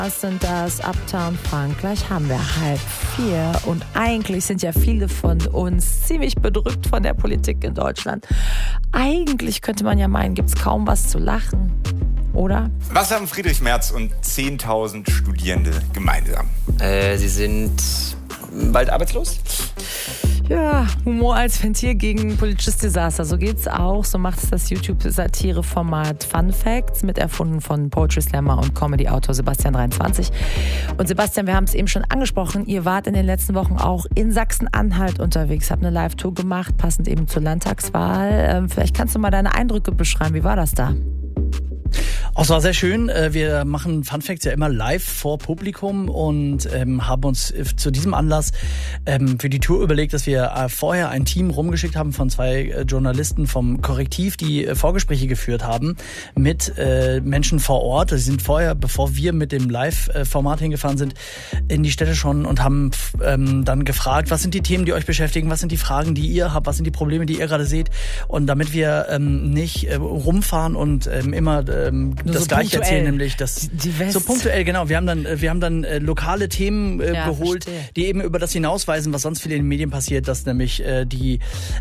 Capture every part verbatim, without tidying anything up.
Was sind das? Uptown Funk. Gleich haben wir halb vier. Und eigentlich sind ja viele von uns ziemlich bedrückt von der Politik in Deutschland. Eigentlich könnte man ja meinen, gibt es kaum was zu lachen. Oder? Was haben Friedrich Merz und zehntausend Studierende gemeinsam? Äh, sie sind bald arbeitslos? Ja, Humor als Ventil gegen politisches Desaster. So geht's auch. So macht es das YouTube-Satire-Format Fun Facts, mit erfunden von Poetry Slammer und Comedy-Autor Sebastian dreiundzwanzig. Und Sebastian, wir haben es eben schon angesprochen, ihr wart in den letzten Wochen auch in Sachsen-Anhalt unterwegs, habt eine Live-Tour gemacht, passend eben zur Landtagswahl. Ähm, vielleicht kannst du mal deine Eindrücke beschreiben. Wie war das da? Auch es war sehr schön. Wir machen Fun Facts ja immer live vor Publikum und ähm, haben uns zu diesem Anlass ähm, für die Tour überlegt, dass wir äh, vorher ein Team rumgeschickt haben von zwei äh, Journalisten vom Korrektiv, die äh, Vorgespräche geführt haben mit äh, Menschen vor Ort. Sie sind vorher, bevor wir mit dem Live-Format hingefahren sind, in die Städte schon und haben ähm, dann gefragt, was sind die Themen, die euch beschäftigen, was sind die Fragen, die ihr habt, was sind die Probleme, die ihr gerade seht. Und damit wir ähm, nicht äh, rumfahren und ähm, immer ähm, das so Gleiche punktuell. erzählen, nämlich das Die West. so punktuell, genau. Wir haben dann, wir haben dann äh, lokale Themen äh, Ja, geholt, verstehe. die eben über das hinausweisen, was sonst viel in den Medien passiert, dass nämlich äh, die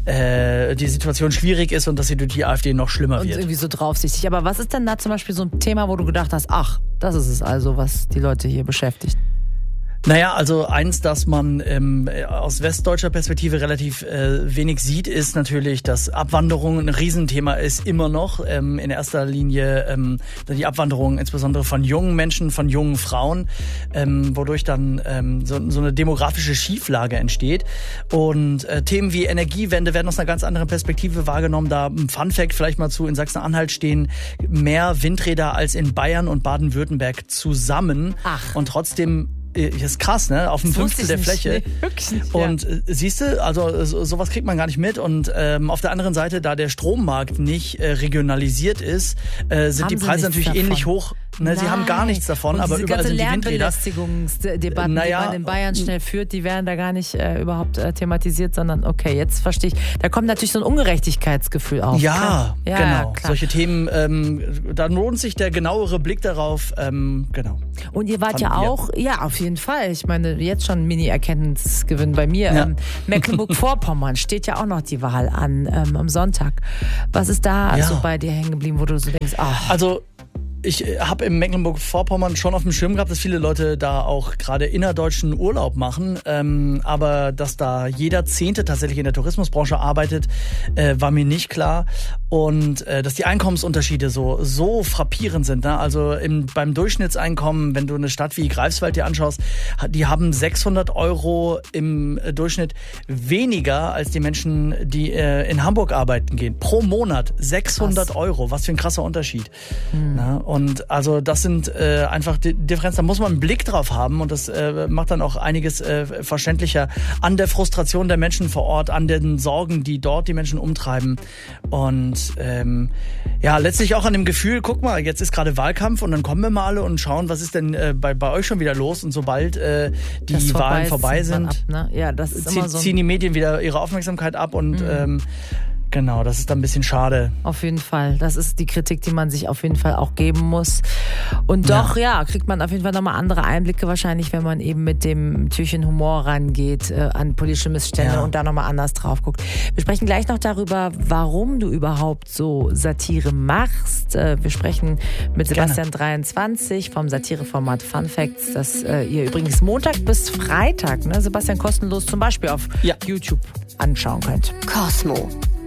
äh, die Situation schwierig ist und dass sie durch die AfD noch schlimmer Und wird. irgendwie so draufsichtig. Aber was ist denn da zum Beispiel so ein Thema, wo du gedacht hast, ach, das ist es also, was die Leute hier beschäftigt? Naja, also eins, das man ähm, aus westdeutscher Perspektive relativ äh, wenig sieht, ist natürlich, dass Abwanderung ein Riesenthema ist, immer noch. Ähm, in erster Linie ähm, die Abwanderung insbesondere von jungen Menschen, von jungen Frauen, ähm, wodurch dann ähm, so, so eine demografische Schieflage entsteht. Und äh, Themen wie Energiewende werden aus einer ganz anderen Perspektive wahrgenommen. Da ein Funfact vielleicht mal zu, in Sachsen-Anhalt stehen mehr Windräder als in Bayern und Baden-Württemberg zusammen. Ach. Und trotzdem das ist krass, ne? Auf dem Das wusste Fünftel der ich nicht. Fläche. Nee, wirklich nicht, Und äh, siehst du, also so, sowas kriegt man gar nicht mit. Und ähm, auf der anderen Seite, da der Strommarkt nicht äh, regionalisiert ist, äh, sind Haben die sie Preise nichts natürlich davon. ähnlich hoch. Ne, sie haben gar nichts davon, und aber diese überall ganze sind die Windräder. Lärmbelästigungsdebatten, Naja, die man in Bayern schnell führt, die werden da gar nicht äh, überhaupt äh, thematisiert, sondern okay, jetzt verstehe ich. Da kommt natürlich so ein Ungerechtigkeitsgefühl auf. Ja, Klar. ja genau. klar. Solche Themen, ähm, da lohnt sich der genauere Blick darauf. Ähm, genau. Und ihr wart Fanden ja wir. auch, ja, auf jeden Fall. Ich meine, jetzt schon Mini-Erkenntnisgewinn bei mir. Ja. Ähm, Mecklenburg-Vorpommern steht ja auch noch die Wahl an ähm, am Sonntag. Was ist da Ja. so bei dir hängen geblieben, wo du so denkst, ach, Also ich habe im Mecklenburg-Vorpommern schon auf dem Schirm gehabt, dass viele Leute da auch gerade innerdeutschen Urlaub machen. Ähm, aber dass da jeder Zehnte tatsächlich in der Tourismusbranche arbeitet, äh, war mir nicht klar. Und äh, dass die Einkommensunterschiede so so frappierend sind. Ne? Also im, beim Durchschnittseinkommen, wenn du eine Stadt wie Greifswald dir anschaust, die haben sechshundert Euro im Durchschnitt weniger als die Menschen, die äh, in Hamburg arbeiten gehen. Pro Monat sechshundert Krass. Euro. Was für ein krasser Unterschied. Hm. Na, und also das sind äh, einfach die Differenzen, da muss man einen Blick drauf haben und das äh, macht dann auch einiges äh, verständlicher an der Frustration der Menschen vor Ort, an den Sorgen, die dort die Menschen umtreiben und ähm, ja, letztlich auch an dem Gefühl, guck mal, jetzt ist gerade Wahlkampf und dann kommen wir mal alle und schauen, was ist denn äh, bei, bei euch schon wieder los und sobald äh, die das Wahlen vorbei vorbei zieht man sind, ab, ne? Ja, das ist zie- immer so ein ziehen die Medien wieder ihre Aufmerksamkeit ab und ähm, genau, das ist dann ein bisschen schade. Auf jeden Fall. Das ist die Kritik, die man sich auf jeden Fall auch geben muss. Und doch, ja, ja kriegt man auf jeden Fall nochmal andere Einblicke wahrscheinlich, wenn man eben mit dem Türchen Humor rangeht äh, an politische Missstände Ja. und da nochmal anders drauf guckt. Wir sprechen gleich noch darüber, warum du überhaupt so Satire machst. Äh, wir sprechen mit Sebastian dreiundzwanzig vom Satireformat Fun Facts, das äh, ihr übrigens Montag bis Freitag, ne, Sebastian, kostenlos zum Beispiel auf Ja. YouTube anschauen könnt. Cosmo.